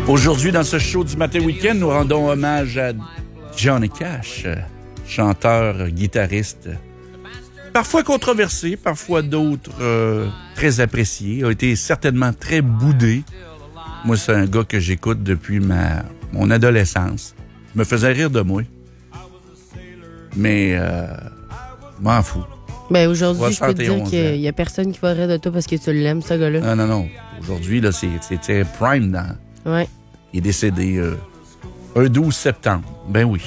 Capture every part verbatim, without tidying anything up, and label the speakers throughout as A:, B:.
A: Aujourd'hui, dans ce show du Matin Week-end, nous rendons hommage à Johnny Cash, chanteur, guitariste, parfois controversé, parfois d'autres euh, très appréciés, a été certainement très boudé. Moi, c'est un gars que j'écoute depuis ma mon adolescence. Il me faisait rire de moi. Mais, euh, m'en fous.
B: Ben aujourd'hui, je peux te dire
A: ans.
B: qu'il y a personne qui va rire de toi parce que tu l'aimes, ce gars-là.
A: Non, non, non. Aujourd'hui, là, c'est, c'était Prime dans...
B: Ouais.
A: Il est décédé euh, un douze septembre. Ben oui.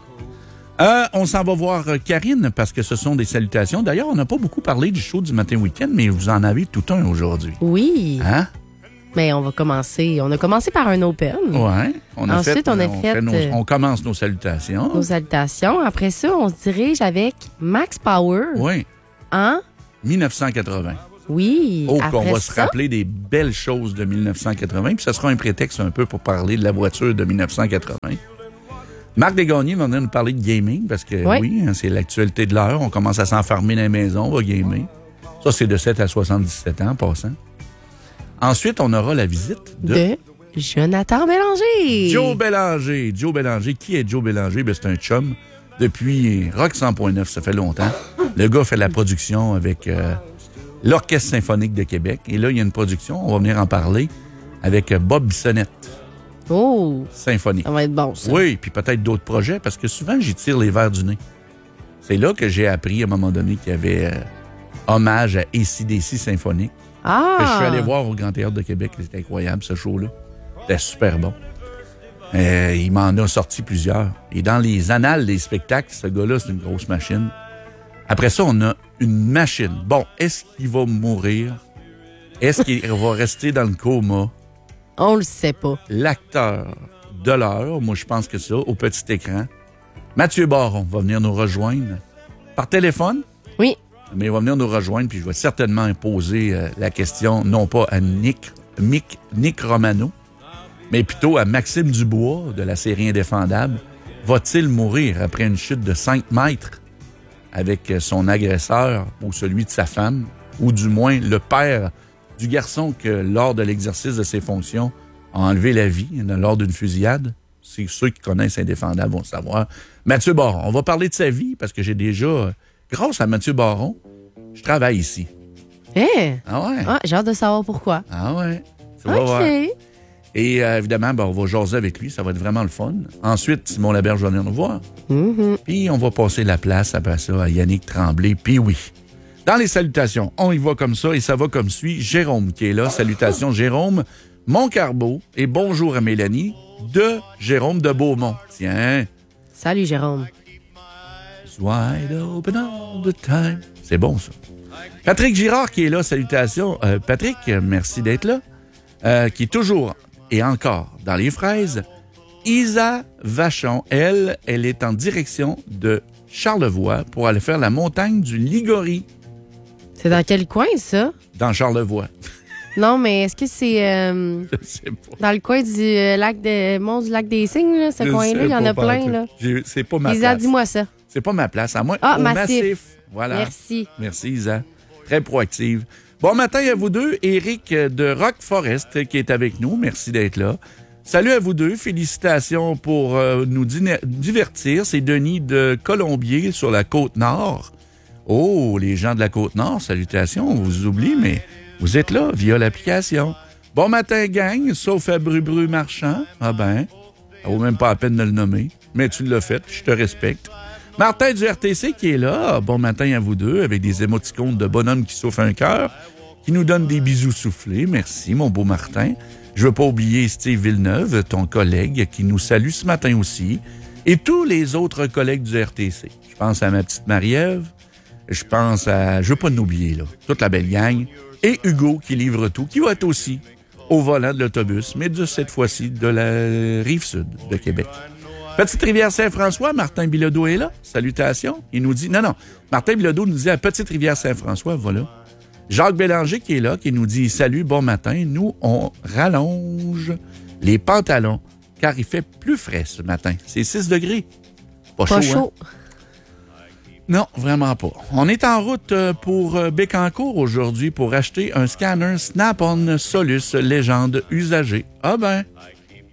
A: Euh, on s'en va voir Karine parce que ce sont des salutations. D'ailleurs, on n'a pas beaucoup parlé du show du Matin Week-end, mais vous en avez tout un aujourd'hui.
B: Oui.
A: Hein?
B: Mais on va commencer. On a commencé par un open.
A: Oui. On a
B: Ensuite,
A: fait,
B: on a
A: on
B: fait...
A: fait nos, on commence nos salutations.
B: Nos salutations. Après ça, on se dirige avec Max Power.
A: Oui.
B: En?
A: dix-neuf cent quatre-vingts.
B: Oui.
A: Oh,
B: après
A: qu'on va
B: ça,
A: se rappeler des belles choses de dix-neuf cent quatre-vingts, puis ça sera un prétexte un peu pour parler de la voiture de dix-neuf cent quatre-vingts. Marc Desgagnés va venir nous parler de gaming, parce que oui, oui hein, c'est l'actualité de l'heure. On commence à s'enfermer dans les maisons, on va gamer. Ça, c'est de sept à soixante-dix-sept ans, en passant. Ensuite, on aura la visite de...
B: de Jonathan Bélanger.
A: Joe Bélanger. Joe Bélanger. Qui est Joe Bélanger? Ben, c'est un chum depuis Rock cent point neuf, ça fait longtemps. Le gars fait de la production avec euh, l'Orchestre symphonique de Québec. Et là, il y a une production, on va venir en parler, avec Bob Bissonnette.
B: Oh!
A: Symphonique.
B: Ça va être bon, ça.
A: Oui, puis peut-être d'autres projets, parce que souvent, j'y tire les verres du nez. C'est là que j'ai appris, à un moment donné, qu'il y avait euh, hommage à A C D C symphonique.
B: Ah!
A: Que je suis allé voir au Grand Théâtre de Québec. C'était incroyable, ce show-là. C'était super bon. Euh, il m'en a sorti plusieurs. Et dans les annales des spectacles, ce gars-là, c'est une grosse machine. Après ça, on a une machine. Bon, est-ce qu'il va mourir? Est-ce qu'il va rester dans le coma?
B: On le sait pas.
A: L'acteur de l'heure, moi je pense que ça, au petit écran. Mathieu Baron va venir nous rejoindre par téléphone.
B: Oui.
A: Mais il va venir nous rejoindre, puis je vais certainement poser euh, la question, non pas à Nick, Mick, Nick Romano, mais plutôt à Maxime Dubois de la série Indéfendable. Va-t-il mourir après une chute de cinq mètres avec son agresseur ou celui de sa femme, ou du moins le père du garçon que, lors de l'exercice de ses fonctions, a enlevé la vie lors d'une fusillade? C'est ceux qui connaissent Indéfendable vont le savoir. Mathieu Baron, on va parler de sa vie parce que j'ai déjà... Grâce à Mathieu Baron, je travaille ici.
B: Hein?
A: Ah ouais?
B: Ah, j'ai hâte de savoir pourquoi.
A: Ah ouais? Tu vas
B: OK.
A: voir. Et euh, évidemment, ben, on va jaser avec lui. Ça va être vraiment le fun. Ensuite, Simon Laberge va venir nous voir.
B: Mm-hmm.
A: Puis on va passer la place après ça à Yannick Tremblay. Puis oui. Dans les salutations, on y va comme ça et ça va comme suit. Jérôme qui est là. Salutations Jérôme Moncarbeau. Et bonjour à Mélanie de Jérôme de Beaumont. Tiens.
B: Salut, Jérôme.
A: Wide open all the time. C'est bon, ça. Patrick Girard qui est là, salutations. Euh, Patrick, merci d'être là. Euh, qui est toujours et encore dans les fraises. Isa Vachon, elle, elle est en direction de Charlevoix pour aller faire la montagne du Ligori.
B: C'est dans quel coin, ça?
A: Dans Charlevoix.
B: Non, mais est-ce que c'est euh,
A: Je sais pas.
B: dans le coin du euh, lac de Mont du lac des Cygnes, là, ce
A: Je
B: coin-là?
A: sais
B: Il y en
A: pas,
B: a
A: pas
B: plein,
A: en tout.
B: là.
A: J'ai- C'est pas ma
B: Isa,
A: place.
B: dis-moi ça.
A: C'est pas ma place. À moi,
B: Ah,
A: au
B: Massif.
A: Voilà.
B: Merci.
A: Merci, Isa. Très proactive. Bon matin à vous deux. Éric de Rock Forest qui est avec nous. Merci d'être là. Salut à vous deux. Félicitations pour euh, nous dîner- divertir. C'est Denis de Colombier sur la Côte-Nord. Oh, les gens de la Côte-Nord, salutations. On vous oublie, mais vous êtes là via l'application. Bon matin, gang, sauf à Bru-Bru Marchand. Ah ben, ça vaut même pas la peine de le nommer. Mais tu l'as fait, je te respecte. Martin du R T C qui est là. Bon matin à vous deux, avec des émoticônes de bonhomme qui souffle un cœur, qui nous donne des bisous soufflés. Merci, mon beau Martin. Je veux pas oublier Steve Villeneuve, ton collègue, qui nous salue ce matin aussi. Et tous les autres collègues du R T C. Je pense à ma petite Marie-Ève. Je pense à... Je veux pas nous oublier, là. Toute la belle gang. Et Hugo, qui livre tout, qui va être aussi au volant de l'autobus, mais de cette fois-ci de la Rive-Sud de Québec. Petite-Rivière-Saint-François, Martin Bilodeau est là. Salutations. Il nous dit... Non, non. Martin Bilodeau nous dit à Petite-Rivière-Saint-François, voilà. Jacques Bélanger qui est là, qui nous dit « Salut, bon matin. Nous, on rallonge les pantalons, car il fait plus frais ce matin. C'est six degrés. Pas,
B: Pas
A: chaud,
B: chaud.
A: Hein? Non, vraiment pas. On est en route pour Bécancour aujourd'hui pour acheter un scanner Snap-on Solus Légende usagé. Ah ben,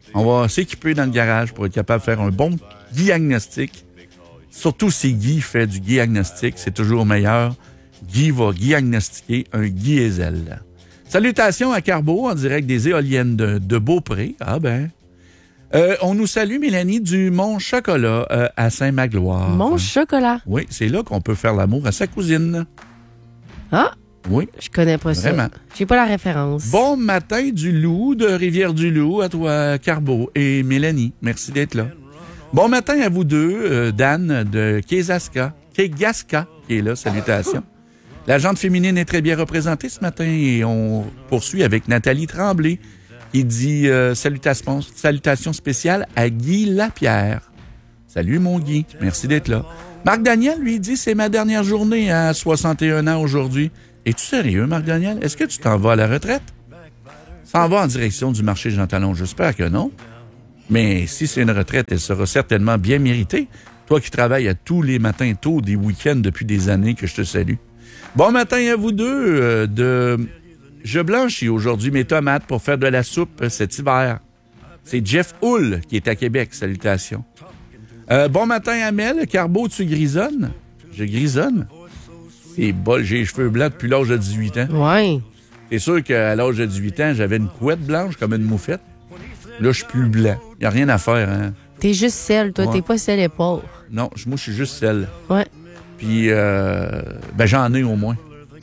A: On va s'équiper dans le garage pour être capable de faire un bon diagnostic. Surtout si Guy fait du diagnostic, c'est toujours meilleur. Guy va diagnostiquer un diesel. Salutations à Carbo en direct des éoliennes de, de Beaupré. Ah ben. Euh, on nous salue, Mélanie, du Mont-Chocolat euh, à Saint-Magloire.
B: Mont-Chocolat?
A: Oui, c'est là qu'on peut faire l'amour à sa cousine.
B: Ah?
A: Oui.
B: Je connais pas
A: Vraiment.
B: ça. J'ai pas la référence.
A: Bon matin du Loup, de Rivière-du-Loup, à toi, Carbo et Mélanie. Merci d'être là. Bon matin à vous deux, euh, Dan de Kezaska, Kegaska, qui est là, salutations. La gente féminine est très bien représentée ce matin et on poursuit avec Nathalie Tremblay qui dit euh, salutations, salutations spéciales à Guy Lapierre. Salut mon Guy, merci d'être là. Marc Daniel lui dit c'est ma dernière journée à soixante et un ans aujourd'hui. Es-tu sérieux, Marc Daniel? Est-ce que tu t'en vas à la retraite? S'en va en direction du marché Jean Talon, j'espère que non. Mais si c'est une retraite, elle sera certainement bien méritée. Toi qui travailles à tous les matins tôt des week-ends depuis des années, que je te salue. Bon matin à vous deux. Euh, de... Je blanchis aujourd'hui mes tomates pour faire de la soupe cet hiver. C'est Jeff Hull qui est à Québec. Salutations. Euh, bon matin à Mel. Carbo, tu grisonnes? Je grisonne? C'est bol, j'ai les cheveux blancs depuis l'âge de dix-huit ans.
B: Ouais.
A: C'est sûr qu'à l'âge de dix-huit ans, j'avais une couette blanche comme une moufette. Là, je suis plus blanc. Il n'y a rien à faire, hein?
B: T'es juste sel, toi.
A: Ouais.
B: T'es pas sel et pauvre.
A: Non, moi, je suis juste sel.
B: Ouais.
A: Puis, euh, ben, j'en ai au moins.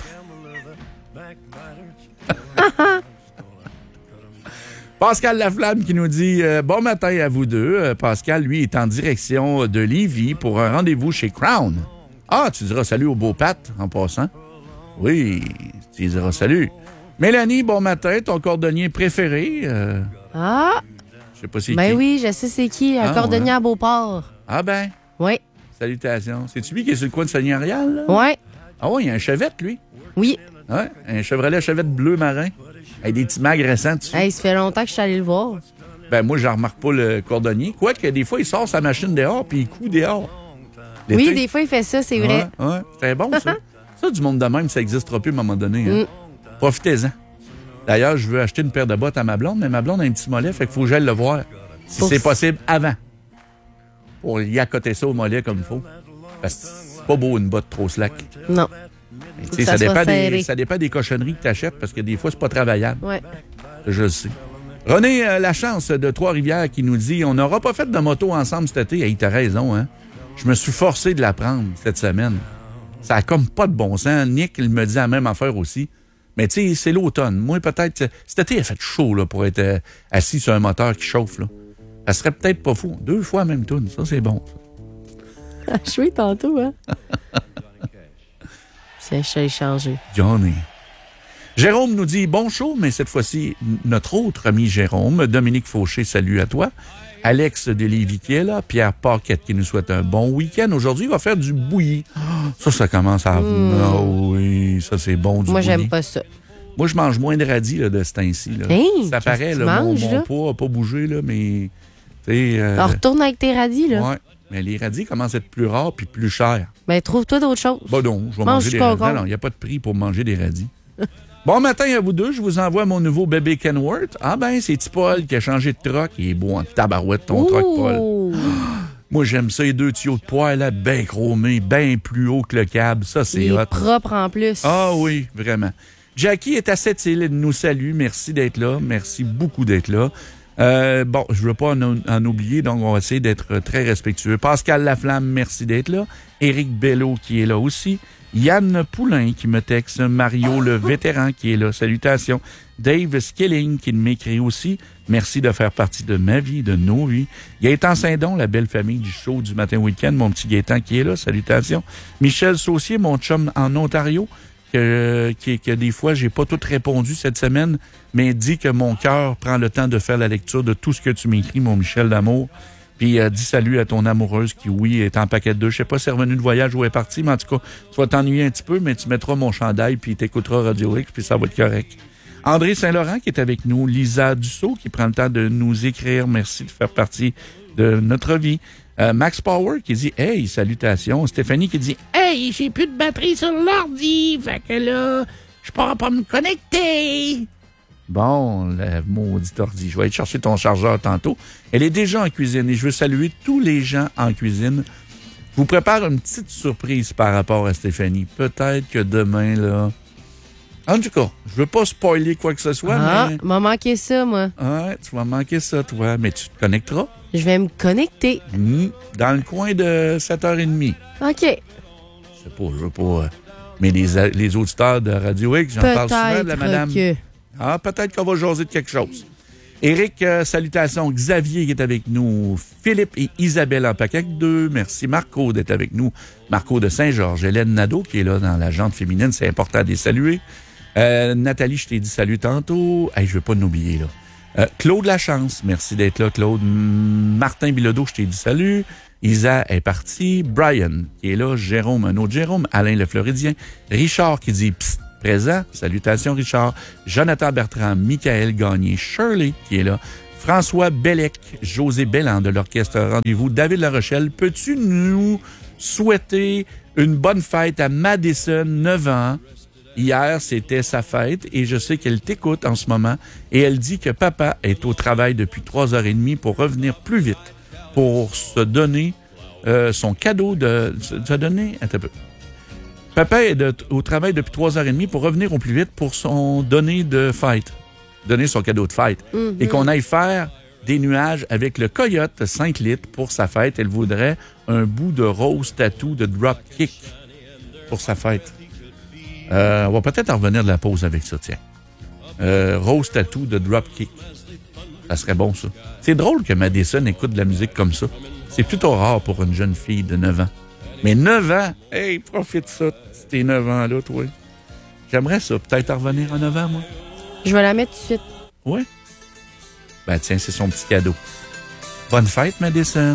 A: Pascal Laflamme qui nous dit euh, bon matin à vous deux. Euh, Pascal, lui, est en direction de Lévis pour un rendez-vous chez Crown. Ah, tu diras salut au beau Pat en passant. Oui, tu diras salut. Mélanie, bon matin, ton cordonnier préféré. Euh,
B: Ah!
A: je sais pas c'est
B: Ben
A: qui.
B: oui, je sais c'est qui. Un
A: Ah,
B: cordonnier
A: ouais.
B: à Beauport.
A: Ah ben,
B: Oui.
A: salutations. C'est-tu lui qui est sur le coin de Seigneurial, là?
B: Ouais.
A: Ah oui, il y a un Chevette, lui.
B: Oui.
A: Ouais, un Chevrolet Chevette bleu marin. Avec des petits mags récents dessus.
B: Hey, ça fait longtemps que je suis allé le voir.
A: Ben moi, j'en remarque pas le cordonnier. Quoique, des fois, il sort sa machine dehors puis il coud dehors. L'été.
B: Oui, des fois, il fait ça, c'est vrai.
A: Ouais, ouais. C'est bon, ça. Ça, du monde de même, ça n'existera plus à un moment donné. Hein.
B: Mm.
A: Profitez-en. D'ailleurs, je veux acheter une paire de bottes à ma blonde, mais ma blonde a un petit mollet, fait qu'il faut que j'aille le voir. Si
B: Pour-
A: c'est possible, avant. Pour y accoter ça au mollet comme il faut. Parce que c'est pas beau une botte trop slack.
B: Non.
A: Mais, tu
B: que
A: sais,
B: ça
A: ça,
B: soit
A: dépend
B: serré.
A: des, ça dépend des cochonneries que tu achètes, parce que des fois, c'est pas travaillable.
B: Ouais.
A: Je le sais. René euh, Lachance de Trois-Rivières qui nous dit « On n'aura pas fait de moto ensemble cet été. » Hey, t'as raison, hein? Je me suis forcé de la prendre cette semaine. Ça a comme pas de bon sens. Nick, il me dit la même affaire aussi. Mais tu sais, c'est l'automne. Moi, peut-être... Cet été, il a fait chaud là, pour être euh, assis sur un moteur qui chauffe. Là. Ça serait peut-être pas fou. Deux fois la même toune. Ça, c'est bon. Ça.
B: Je suis tantôt, hein? C'est je suis changé.
A: Johnny. Jérôme nous dit « Bon show, mais cette fois-ci, notre autre ami Jérôme, Dominique Fauché, salut à toi. Alex de Lévis qui est là, Pierre Paquette qui nous souhaite un bon week-end. Aujourd'hui, il va faire du bouilli. Ça, ça commence à...
B: Mm.
A: Ah oui, ça, c'est bon, du
B: Moi,
A: bouilli.
B: j'aime pas ça.
A: Moi, je mange moins de radis là, de ce temps-ci. Là.
B: Hey,
A: ça
B: qu'est-ce
A: paraît,
B: que tu
A: là, mon,
B: manges,
A: mon
B: là?
A: poids n'a pas bougé, là, mais... tu sais, Euh,
B: Alors, retourne avec tes radis, là.
A: ouais, mais les radis commencent à être plus rares puis plus chers.
B: Ben, trouve-toi d'autres choses.
A: Bah non, je vais
B: Mange
A: manger
B: du
A: des radis.
B: concombre.
A: Non, il n'y a pas de prix pour manger des radis. Bon matin à vous deux, je vous envoie mon nouveau bébé Kenworth. Ah ben, c'est petit Paul qui a changé de troc. Il est beau en tabarouette, ton troc, Paul.
B: Ouh.
A: Moi, j'aime ça, les deux tuyaux de poêle, là, bien chromés, bien plus haut que le câble. Ça, c'est
B: Il
A: hot.
B: est propre en plus.
A: Ah oui, vraiment. Jackie est à Sept-Îles, elle nous salue. Merci d'être là. Merci beaucoup d'être là. Euh, bon, je veux pas en, en oublier, donc on va essayer d'être très respectueux. Pascal Laflamme, merci d'être là. Éric Bello qui est là aussi. Yann Poulain qui me texte. Mario le vétéran qui est là. Salutations. Dave Skilling qui m'écrit aussi. Merci de faire partie de ma vie, de nos vies. Gaëtan Saint-Don, la belle famille du show du matin week-end. Mon petit Gaëtan qui est là. Salutations. Michel Saucier, mon chum en Ontario. Que, que, que des fois, j'ai pas tout répondu cette semaine, mais dit que mon cœur prend le temps de faire la lecture de tout ce que tu m'écris, mon Michel d'amour. Puis euh, dis salut à ton amoureuse qui, oui, est en paquet de deux. Je sais pas si elle est revenue de voyage ou elle est partie, mais en tout cas, tu vas t'ennuyer un petit peu, mais tu mettras mon chandail puis t'écouteras Radio X, puis ça va être correct. André Saint-Laurent qui est avec nous. Lisa Dussault qui prend le temps de nous écrire. Merci de faire partie de notre vie. Euh, Max Power qui dit « Hey, salutations ». Stéphanie qui dit « Hey, j'ai plus de batterie sur l'ordi, fait que là, je pourrais pas me connecter ». Bon, la maudite ordi. Je vais aller chercher ton chargeur tantôt. Elle est déjà en cuisine et je veux saluer tous les gens en cuisine. Je vous prépare une petite surprise par rapport à Stéphanie. Peut-être que demain, là... En tout cas, je veux pas spoiler quoi que ce soit,
B: ah,
A: mais...
B: m'a manqué ça, moi.
A: Ouais, tu vas manquer ça, toi. Mais tu te connecteras.
B: Je vais me connecter.
A: Mmh, dans le coin de sept heures trente.
B: OK.
A: Je sais pas, je veux pas... Euh, mais les, les auditeurs de Radio X, j'en parle souvent de la madame.
B: Que...
A: Ah, peut-être qu'on va jaser de quelque chose. Éric, euh, salutations. Xavier qui est avec nous. Philippe et Isabelle en paquet deux. Merci Marco d'être avec nous. Marco de Saint-Georges. Hélène Nadeau qui est là dans la jante féminine. C'est important de les saluer. Euh, Nathalie, je t'ai dit salut tantôt. Hey, je veux pas l'oublier, là. Euh, Claude Lachance. Merci d'être là, Claude. Martin Bilodeau, je t'ai dit salut. Isa est partie. Brian qui est là. Jérôme, un autre Jérôme. Alain le Floridien. Richard qui dit psst. Présent. Salutations, Richard. Jonathan Bertrand, Michael Gagné, Shirley qui est là. François Bellec, José Belland de l'Orchestre Rendez-vous. David Larochelle, peux-tu nous souhaiter une bonne fête à Madison, neuf ans? Hier, c'était sa fête et je sais qu'elle t'écoute en ce moment et elle dit que papa est au travail depuis trois heures trente pour revenir plus vite, pour se donner euh, son cadeau de... se donner... Attends un peu. Papa est de, au travail depuis trois heures trente pour revenir au plus vite pour son donner de fête, donner son cadeau de fête. Mm-hmm. Et qu'on aille faire des nuages avec le Coyote cinq litres pour sa fête. Elle voudrait un bout de rose tattoo de Dropkick pour sa fête. Euh, on va peut-être en revenir de la pause avec ça, tiens. Euh, rose tattoo de Dropkick. Ça serait bon, ça. C'est drôle que Madison écoute de la musique comme ça. C'est plutôt rare pour une jeune fille de neuf ans. Mais neuf ans, hey, profite de ça, tes neuf ans-là, toi. J'aimerais ça, peut-être en revenir à neuf ans, moi.
B: Je vais la mettre tout de suite.
A: Oui? Ben tiens, c'est son petit cadeau. Bonne fête, Madison.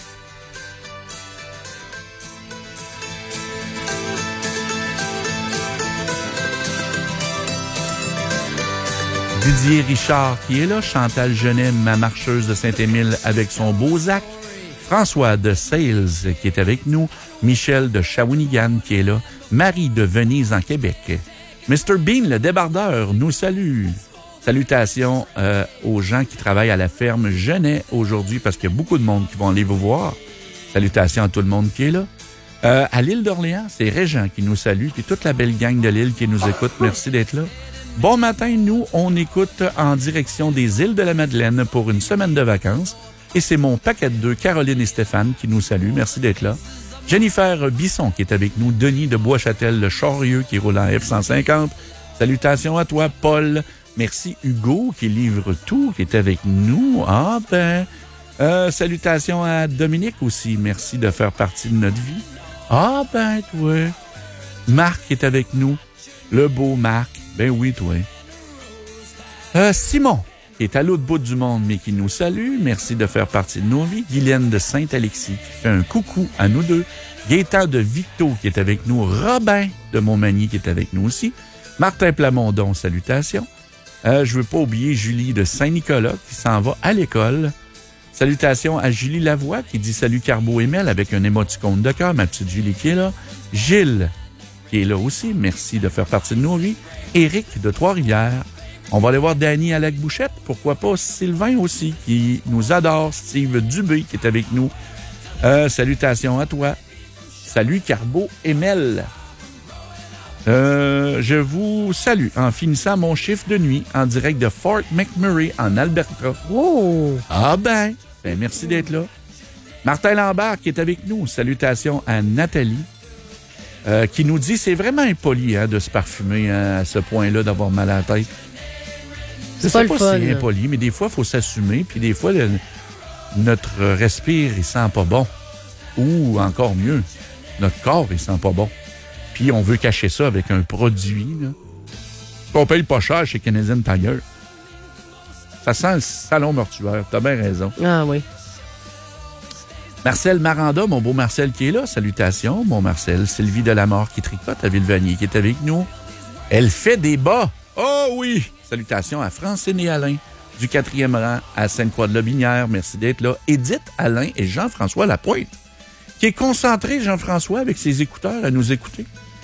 A: Didier Richard qui est là, Chantal Genet, ma marcheuse de Saint-Émile avec son beau Zach. François de Sales qui est avec nous, Michel de Shawinigan qui est là, Marie de Venise en Québec. mister Bean, le débardeur, nous salue. Salutations euh, aux gens qui travaillent à la ferme Genet aujourd'hui parce qu'il y a beaucoup de monde qui vont aller vous voir. Salutations à tout le monde qui est là. Euh, à l'île d'Orléans, c'est Régent qui nous salue, puis toute la belle gang de l'île qui nous écoute. Merci d'être là. Bon matin, nous, on écoute en direction des îles de la Madeleine pour une semaine de vacances. Et c'est mon paquet de deux, Caroline et Stéphane, qui nous saluent. Merci d'être là. Jennifer Bisson, qui est avec nous. Denis de Bois-Châtel, le Charieux, qui roule en F cent cinquante. Salutations à toi, Paul. Merci, Hugo, qui livre tout, qui est avec nous. Ah, ben... Euh, salutations à Dominique aussi. Merci de faire partie de notre vie. Ah, ben, toi. Marc est avec nous. Le beau Marc. Ben oui, toi. Euh, Simon, qui est à l'autre bout du monde, mais qui nous salue. Merci de faire partie de nos vies. Guylaine de Saint-Alexis, qui fait un coucou à nous deux. Gaétan de Victo, qui est avec nous. Robin de Montmagny, qui est avec nous aussi. Martin Plamondon, salutations. Euh, je veux pas oublier Julie de Saint-Nicolas, qui s'en va à l'école. Salutations à Julie Lavoie, qui dit salut Carbo et Mel, avec un émoticône de cœur, ma petite Julie qui est là. Gilles, qui est là aussi. Merci de faire partie de nos vies. Éric de Trois-Rivières. On va aller voir Danny à Lac-Bouchette. Pourquoi pas Sylvain aussi, qui nous adore. Steve Dubé, qui est avec nous. Euh, salutations à toi. Salut Carbo et Mel. Euh, je vous salue en finissant mon chiffre de nuit en direct de Fort McMurray en Alberta.
B: Oh!
A: Ah ben, ben merci d'être là. Martin Lambert qui est avec nous. Salutations à Nathalie. Euh, qui nous dit, c'est vraiment impoli hein, de se parfumer hein, à ce point-là, d'avoir mal à la tête. Je sais pas si c'est impoli, mais des fois, il faut s'assumer. Puis des fois, le, notre respire, il sent pas bon. Ou encore mieux, notre corps, il sent pas bon. Puis on veut cacher ça avec un produit. Là. On paye pas cher chez Canadian Tire. Ça sent le salon mortuaire. T'as bien raison.
B: Ah oui.
A: Marcel Maranda, mon beau Marcel qui est là. Salutations, mon Marcel. Sylvie Delamore qui tricote à Villevanier qui est avec nous. Elle fait des bas. Oh oui! Salutations à Francine et Alain du quatrième rang à Sainte-Croix-de-Lobinière. Merci d'être là. Édith, Alain et Jean-François Lapointe qui est concentré, Jean-François, avec ses écouteurs à nous écouter.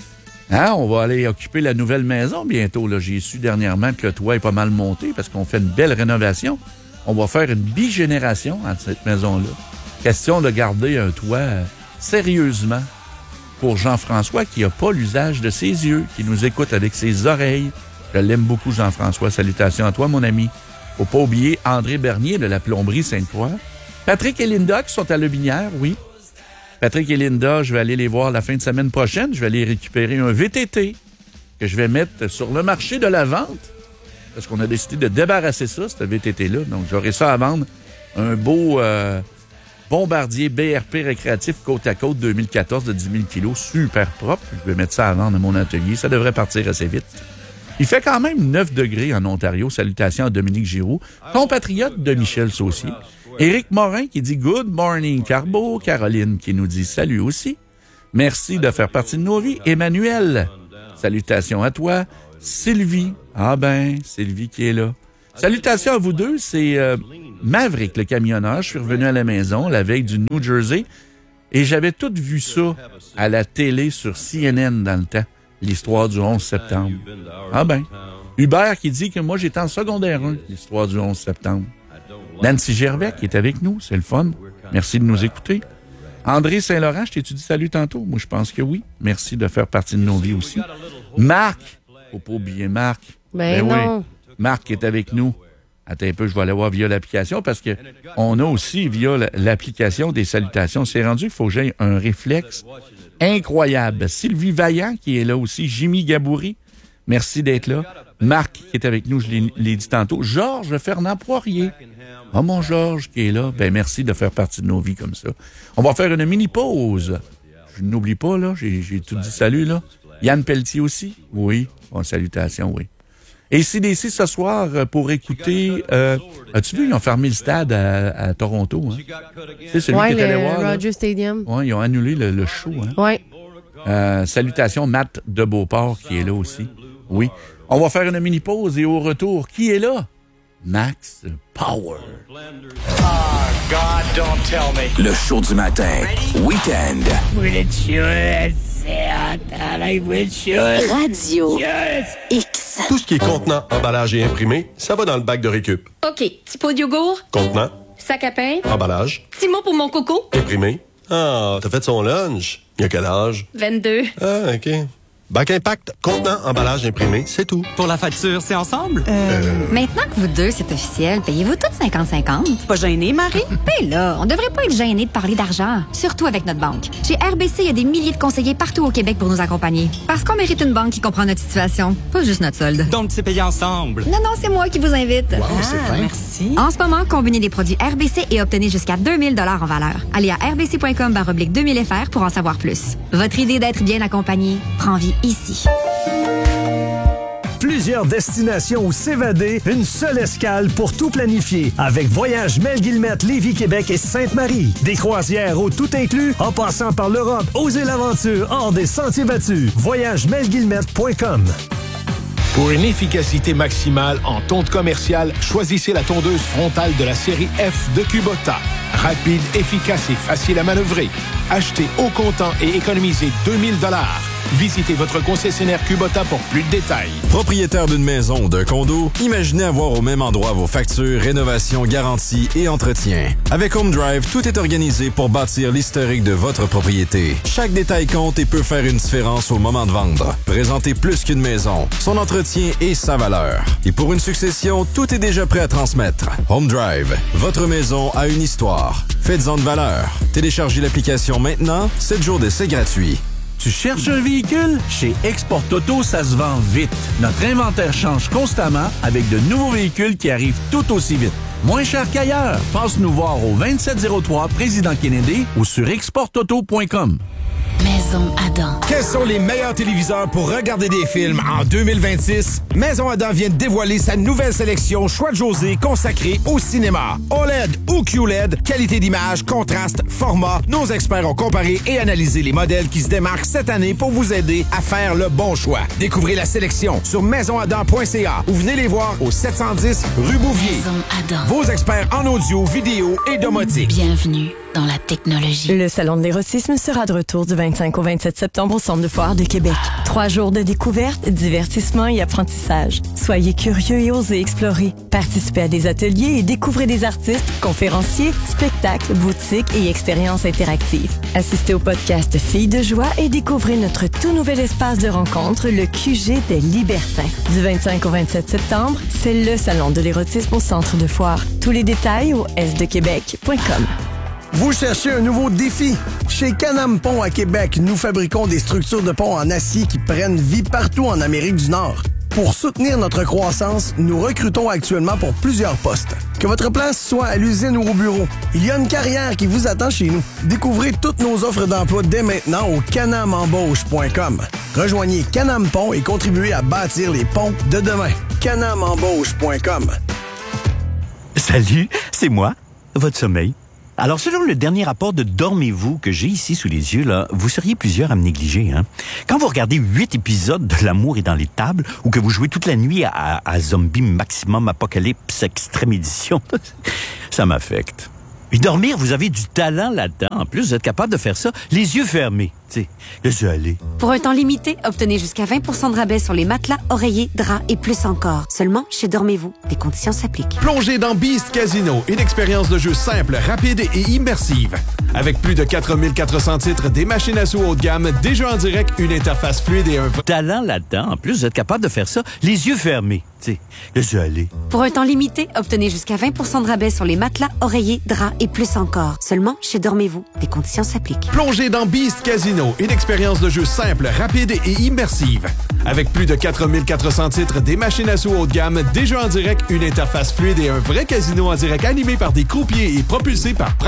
A: Hein, on va aller occuper la nouvelle maison bientôt. Là. J'ai su dernièrement que le toit est pas mal monté parce qu'on fait une belle rénovation. On va faire une bigénération à cette maison-là. Question de garder un toit euh, sérieusement pour Jean-François qui n'a pas l'usage de ses yeux, qui nous écoute avec ses oreilles. Je l'aime beaucoup, Jean-François. Salutations à toi, mon ami. Faut pas oublier André Bernier de la plomberie Sainte-Croix. Patrick et Linda qui sont à Lobinière, oui. Patrick et Linda, je vais aller les voir la fin de semaine prochaine. Je vais aller récupérer un V T T que je vais mettre sur le marché de la vente parce qu'on a décidé de débarrasser ça, ce V T T-là. Donc, j'aurai ça à vendre. Un beau euh, Bombardier B R P récréatif côte à côte deux mille quatorze de dix mille kilos, super propre. Je vais mettre ça à vendre à mon atelier. Ça devrait partir assez vite. Il fait quand même neuf degrés en Ontario. Salutations à Dominique Giroux, compatriote de Michel Saucier. Éric Morin qui dit « Good morning, Carbo ». Caroline qui nous dit « Salut aussi ». Merci de faire partie de nos vies. Emmanuel, salutations à toi. Sylvie, ah ben, Sylvie qui est là. Salutations à vous deux, c'est euh, Maverick, le camionneur. Je suis revenu à la maison la veille du New Jersey et j'avais tout vu ça à la télé sur C N N dans le temps, l'histoire du onze septembre. Ah ben, Hubert qui dit que moi j'étais en secondaire un, l'histoire du onze septembre. Nancy Gervais qui est avec nous, c'est le fun. Merci de nous écouter. André Saint-Laurent, je t'ai-tu dit salut tantôt? Moi, je pense que oui. Merci de faire partie de nos vies aussi. Marc, faut pas oublier Marc.
B: Ben, ben non.
A: Oui. Marc est avec nous. Attends un peu, je vais aller voir via l'application parce que on a aussi via l'application des salutations. C'est rendu qu'il faut que j'aie un réflexe incroyable. Sylvie Vaillant qui est là aussi. Jimmy Gaboury, merci d'être là. Marc qui est avec nous, je l'ai, l'ai dit tantôt. Georges Fernand Poirier. Ah, oh, mon Georges qui est là. Ben, merci de faire partie de nos vies comme ça. On va faire une mini-pause. Je n'oublie pas, là. J'ai, j'ai tout dit salut, là. Yann Pelletier aussi. Oui. Bon, salutations, oui. Et C D C ce soir pour écouter... Euh, as-tu vu, ils ont fermé le stade à, à Toronto, hein? C'est celui
B: ouais,
A: qui est allé
B: le
A: voir.
B: Rogers
A: là.
B: Stadium.
A: Oui, ils ont annulé le, le show, hein?
B: Oui.
A: Euh, salutations, Matt de Beauport qui est là aussi. Oui. On va faire une mini-pause et au retour, qui est là? Max Power.
C: Oh, God, don't tell me.
D: Le show du matin. Week-end.
E: Radio X.
F: Tout ce qui est contenant, emballage et imprimé, ça va dans le bac de récup.
G: OK. Petit pot de yogourt.
F: Contenant,
G: Sac à pain.
F: emballage,
G: Petit mot pour mon coco.
F: imprimé. Ah, t'as fait son lunch. Il y a quel âge?
G: vingt-deux.
F: Ah, OK. Bac Impact, contenant, emballage, imprimé, c'est tout.
H: Pour la facture, c'est ensemble?
E: Euh, maintenant que vous deux, c'est officiel, payez-vous toutes cinquante cinquante?
H: Pas gêné, Marie?
E: Ben là, on devrait pas être gêné de parler d'argent, surtout avec notre banque. Chez R B C, il y a des milliers de conseillers partout au Québec pour nous accompagner. Parce qu'on mérite une banque qui comprend notre situation, pas juste notre solde.
H: Donc, c'est payé ensemble?
E: Non, non, c'est moi qui vous invite.
D: Wow, c'est fin.
H: Merci.
E: En ce moment, combinez des produits R B C et obtenez jusqu'à deux mille dollars en valeur. Allez à rbc.com barre oblique deux mille F R pour en savoir plus. Votre idée d'être bien accompagné prend vie ici.
I: Plusieurs destinations où s'évader, une seule escale pour tout planifier. Avec Voyage Mel Guillemette, Lévis, Québec et Sainte-Marie. Des croisières au tout inclus, en passant par l'Europe. Osez l'aventure hors des sentiers battus. voyage mel guillemette point com.
J: Pour une efficacité maximale en tonte commerciale, choisissez la tondeuse frontale de la série F de Kubota. Rapide, efficace et facile à manœuvrer. Achetez au comptant et économisez deux mille dollars. Visitez votre concessionnaire Kubota pour plus de détails.
K: Propriétaire d'une maison ou d'un condo, imaginez avoir au même endroit vos factures, rénovations, garanties et entretien. Avec Home Drive, tout est organisé pour bâtir l'historique de votre propriété. Chaque détail compte et peut faire une différence au moment de vendre. Présentez plus qu'une maison, son entretien et sa valeur. Et pour une succession, tout est déjà prêt à transmettre. Home Drive, votre maison a une histoire. Faites-en de valeur. Téléchargez l'application maintenant, sept jours d'essai gratuit.
L: Tu cherches un véhicule? Chez Export Auto, ça se vend vite. Notre inventaire change constamment avec de nouveaux véhicules qui arrivent tout aussi vite. Moins cher qu'ailleurs. Passe nous voir au vingt-sept zéro trois Président Kennedy ou sur export auto point com.
E: Maison Adam.
M: Quels sont les meilleurs téléviseurs pour regarder des films en deux mille vingt-six? Maison Adam vient de dévoiler sa nouvelle sélection Choix de José consacrée au cinéma. O L E D ou Q L E D, qualité d'image, contraste, format. Nos experts ont comparé et analysé les modèles qui se démarquent cette année pour vous aider à faire le bon choix. Découvrez la sélection sur maison adam point c a ou venez les voir au sept cent dix rue Bouvier.
E: Maison Adam.
M: Vos experts en audio, vidéo et domotique.
E: Bienvenue dans la technologie.
N: Le Salon de l'érotisme sera de retour du vingt-cinq vingt-cinq au vingt-sept septembre au Centre de foire de Québec. Trois jours de découverte, divertissement et apprentissage. Soyez curieux et osez explorer. Participez à des ateliers et découvrez des artistes, conférenciers, spectacles, boutiques et expériences interactives. Assistez au podcast Filles de joie et découvrez notre tout nouvel espace de rencontre, le Q G des Libertins. Du vingt-cinq au vingt-sept septembre, c'est le salon de l'érotisme au Centre de foire. Tous les détails au s de québec point com.
O: Vous cherchez un nouveau défi? Chez Can-Am Pont à Québec, nous fabriquons des structures de pont en acier qui prennent vie partout en Amérique du Nord. Pour soutenir notre croissance, nous recrutons actuellement pour plusieurs postes. Que votre place soit à l'usine ou au bureau, il y a une carrière qui vous attend chez nous. Découvrez toutes nos offres d'emploi dès maintenant au canam embauche point com. Rejoignez Can-Am Pont et contribuez à bâtir les ponts de demain. canam embauche point com.
P: Salut, c'est moi, votre sommeil. Alors, selon le dernier rapport de Dormez-vous que j'ai ici sous les yeux, là, vous seriez plusieurs à me négliger. Hein? Quand vous regardez huit épisodes de L'amour est dans les tables ou que vous jouez toute la nuit à, à Zombie Maximum Apocalypse Extrême Édition, ça m'affecte. Et dormir, vous avez du talent là-dedans. En plus, vous êtes capable de faire ça les yeux fermés. Tu sais, laissez aller.
Q: Pour un temps limité, obtenez jusqu'à vingt pour cent de rabais sur les matelas, oreillers, draps et plus encore. Seulement chez Dormez-vous. Des conditions s'appliquent.
R: Plongez dans Beast Casino, une expérience de jeu simple, rapide et immersive. Avec plus de quatre mille quatre cents titres, des machines à sous haut de gamme, des jeux en direct, une interface fluide et un
P: talent là-dedans. En plus, vous êtes capable de faire ça les yeux fermés. Tu sais, laissez aller.
Q: Pour un temps limité, obtenez jusqu'à vingt pour cent de rabais sur les matelas, oreillers, draps et plus encore. Seulement chez Dormez-vous. Des conditions s'appliquent.
R: Plongez dans Beast Casino, une expérience de jeu simple, rapide et immersive. Avec plus de quatre mille quatre cents titres, des machines à sous haut de gamme, des jeux en direct, une interface fluide et un vrai casino en direct animé par des croupiers et propulsé par